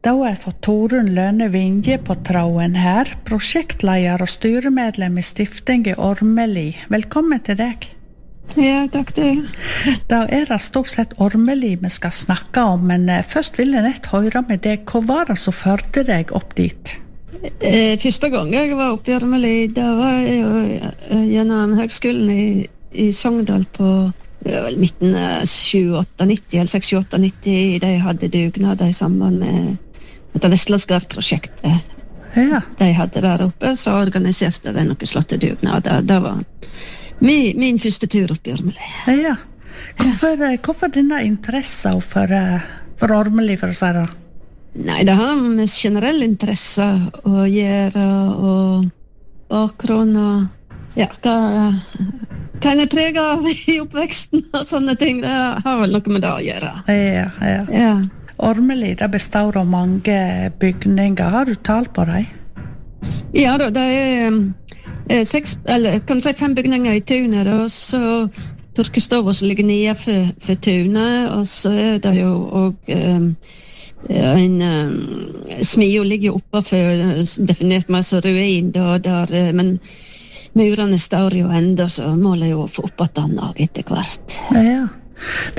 Da har jeg fått Torunn Lønne Vinje på tråden her, prosjektleder og styremedlem i Stiftinget Ormeli. Velkommen til deg. Ja, takk det. Da det stort sett Ormeli vi skal snakke om, men først vil jeg nett høre med deg. Hva var det som førte deg opp dit? Første gang jeg var oppe i Ormeli, da var jeg jo gjennom høgskolen i Sogndal på midten av 7-8-90, eller 6-7-8-90. De hadde dugnader i samband med dette Vestlandsgard-prosjektet. Ja. De hadde der oppe, så organiserte de noen slotte dugnader. Det var min første tur opp i Ormeli. Ja. Hvorfor denne interessen for Ormeli, for å si det? Nei, det har med generell interesse å gjøre, og bakgrunn, og ja, hva en preget av i oppveksten og sånne ting. Det har vel noe med det å gjøre. Ja. Ormeli, det består av mange bygninger. Har du tall på dem? Ja da, det kan du si 5 bygninger i tunet, og så tørkestova som ligger nede for tunet, og så det jo også en smio ligger oppe for definert meg som ruin, men murene står jo enda, så målet jo å få opp at den etter hvert. Ja.